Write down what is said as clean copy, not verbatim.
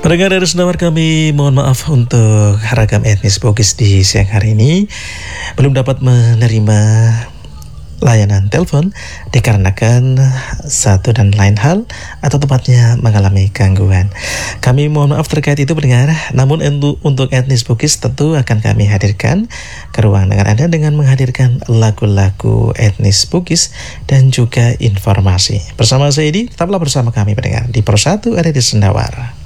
Pendengar dari Sendawar, kami mohon maaf untuk ragam etnis Bugis di siang hari ini belum dapat menerima layanan telepon dikarenakan satu dan lain hal atau tepatnya mengalami gangguan. Kami mohon maaf terkait itu pendengar. Namun untuk etnis Bugis tentu akan kami hadirkan ke ruang dengar Anda dengan menghadirkan lagu-lagu etnis Bugis dan juga informasi. Bersama saya Edi, tetaplah bersama kami pendengar di Persatu ada di Sendawar.